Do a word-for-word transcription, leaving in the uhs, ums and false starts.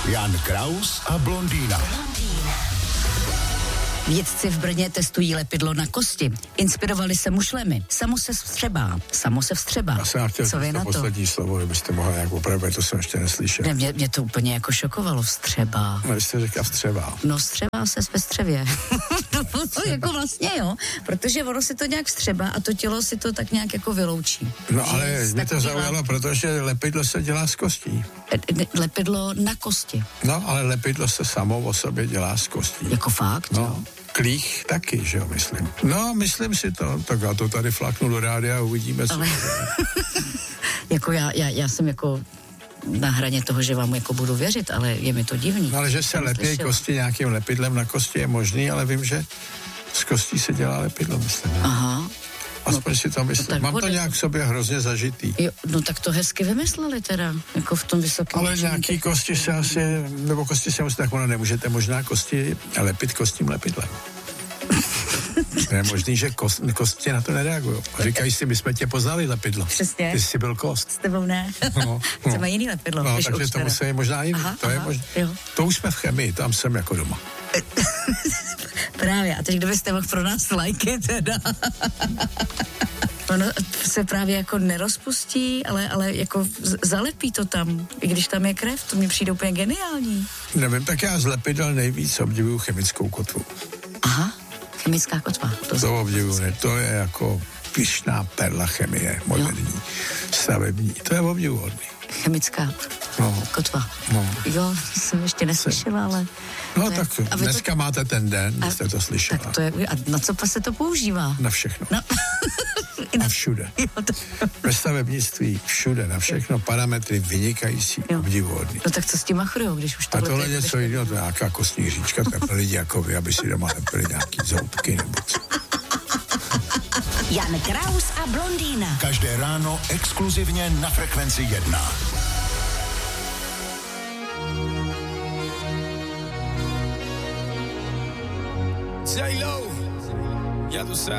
Jan Kraus a blondýna. Vědci v Brně testují lepidlo na kosti. Inspirovali se mušlemi. Samo se vstřebá. Samo se vstřebá. Já jsem chtěl Co vy to na to? poslední slovo, kdybyste mohla nějak opravit, to jsem ještě neslyšel. Ne, mě, mě to úplně jako šokovalo. Vstřebá. No, vy jste říkal vstřebá. No vstřebá se ve střevě. To jako vlastně jo, protože ono si to nějak vstřebá a to tělo si to tak nějak jako vyloučí. No Že ale z mě to takovýhle- zaujalo, protože lepidlo se dělá z kostí. Lepidlo na kosti. No, ale lepidlo se samo o sobě dělá z kostí. Jako fakt, No, jo. klích taky, že jo, myslím. No, myslím si to, tak já to tady flaknu do rádia a uvidíme, co. Ale jako já, já, já jsem jako na hraně toho, že vám jako budu věřit, ale je mi to divný. No, ale že se Jsem lepí slyšela. kosti nějakým lepidlem na kosti je možný, ale vím, že z kostí se dělá lepidlo, myslím. Ne? Aha. Aspoň si to myslím. tak Mám to bude. nějak v sobě hrozně zažitý. Jo, no tak to hezky vymysleli teda, jako v tom vysokém. Ale učení. nějaký kosti se asi, nebo kosti se musí, tak ono nemůžete možná kosti lepit kostím lepidlem. Je možný, že kost, kosti na to nereagují. A říkají si, my jsme tě poznali lepidlo. Přesně. Ty jsi byl kost. S tebou ne. No, Chceme no. jiný lepidlo. No, než takže už to teda. musí možná jiný. Aha, to je aha, možná. jo. To už jsme v chemii, tam jsem jako doma. Právě, a teď kdybyste mohl pro nás lajky teda. Ono se právě jako nerozpustí, ale, ale jako z- zalepí to tam, i když tam je krev, to mi přijde úplně geniální. Nevím, tak já z lepidel nejvíc obdivuju chemickou kotvu. Aha, chemická kotva. To To obdivuju, ne? To je jako pyšná perla chemie, moderní, stavební. To je obdivuhodný. chemická No. kotva. No. Jo, jsem ještě neslyšela, ale... No to je- tak a vy dneska to, máte ten den, a- kdy jste to slyšela. Tak to je, a na co pa se to používá? Na všechno. No. I A na, všude. jo, to, Ve stavebnictví, všude, na všechno, parametry vynikající, Jo. obdivuhodný. no tak co s tím machrujou, když už A tohle... tohle je- něco jiného, to je nějaká kostní hříčka, to je pro lidi jako vy, aby si doma nebyli nějaký zoutky nebo co. Jan Kraus a blondýna. Každé ráno exkluzivně na Frekvenci jedna. J-Lo, ya tú sabes.